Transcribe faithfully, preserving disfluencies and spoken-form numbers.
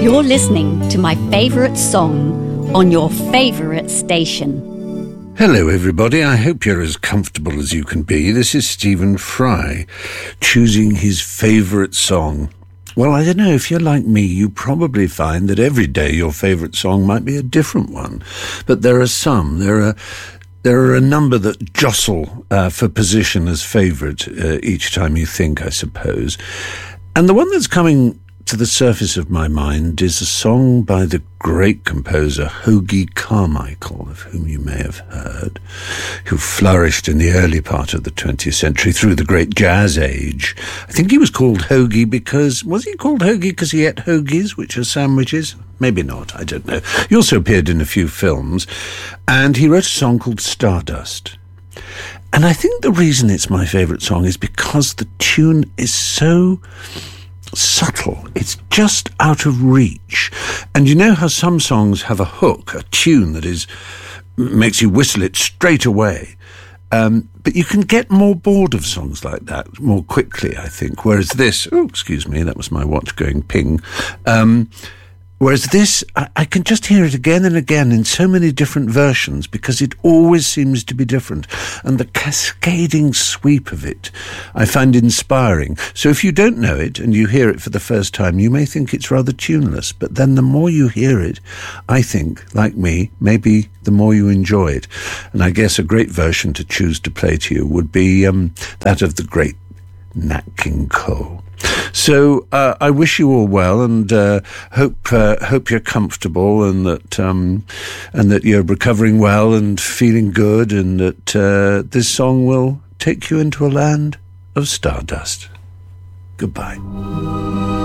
You're listening to my favourite song on your favourite station. Hello everybody, I hope you're as comfortable as you can be. This is Stephen Fry, choosing his favourite song. Well, I don't know, if you're like me, you probably find that every day your favourite song might be a different one. But there are some, there are there are a number that jostle uh, for position as favourite uh, each time you think, I suppose. And the one that's coming to the surface of my mind is a song by the great composer Hoagy Carmichael, of whom you may have heard, who flourished in the early part of the twentieth century through the great jazz age. I think he was called Hoagy because, was he called Hoagy because he ate hoagies, which are sandwiches? Maybe not, I don't know. He also appeared in a few films, and he wrote a song called Stardust. And I think the reason it's my favourite song is because the tune is so subtle. It's just out of reach. And you know how some songs have a hook, a tune that is makes you whistle it straight away. Um, but you can get more bored of songs like that more quickly, I think. Whereas this, oh, excuse me, that was my watch going ping. Um, Whereas this, I, I can just hear it again and again in so many different versions because it always seems to be different. And the cascading sweep of it, I find inspiring. So if you don't know it and you hear it for the first time, you may think it's rather tuneless. But then the more you hear it, I think, like me, maybe the more you enjoy it. And I guess a great version to choose to play to you would be um, that of the great Nat King Cole. So uh, I wish you all well, and uh, hope uh, hope you're comfortable, and that um, and that you're recovering well and feeling good, and that uh, this song will take you into a land of stardust. Goodbye.